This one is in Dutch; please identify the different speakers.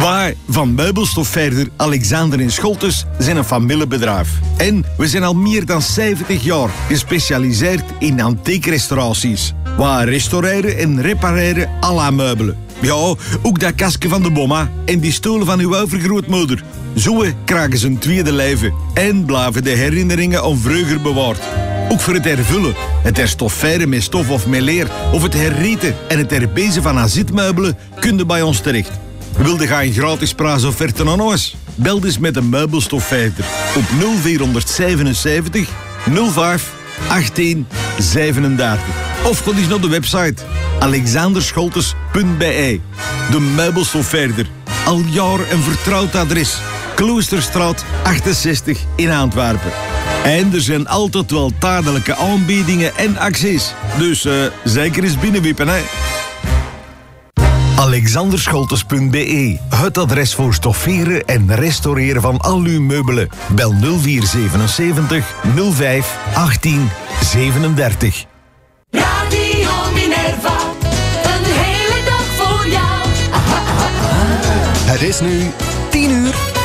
Speaker 1: Wij van meubelstofverder Alexander & Scholtes zijn een familiebedrijf. En we zijn al meer dan 70 jaar gespecialiseerd in antiek-restauraties. Wij restaureren en repareren à la meubelen. Ja, ook dat kastje van de bomma en die stoelen van uw overgrootmoeder. Zo krijgen ze een tweede leven en blijven de herinneringen aan vroeger bewaard. Ook voor het hervullen, het herstofferen met stof of met leer, of het herrieten en het herbezen van azitmeubelen kun je bij ons terecht. Wilde ga een gratis prijsofferte aan ons? Bel dus met een meubelstofverder op 0477 05 18 37. Of ga eens naar de website alexanderscholtes.be. De meubelstofverder. Al jaar een vertrouwd adres. Kloosterstraat 68 in Antwerpen. En er zijn altijd wel tijdelijke aanbiedingen en acties. Dus zeker eens binnenwippen, hè. alexanderscholtes.be. Het adres voor stofferen en restaureren van al uw meubelen. Bel 0477 05 18 37.
Speaker 2: Radio Minerva, een hele dag voor jou.
Speaker 3: Het is nu 10 uur.